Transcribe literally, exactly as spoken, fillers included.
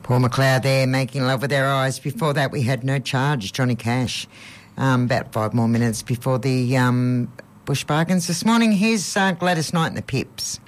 Paul McLeod there, Making Love with Our Eyes. Before that, we had No Charge, Johnny Cash. Um, about five more minutes before the um, Bush Bargains this morning. Here's uh, Gladys Knight and the Pips.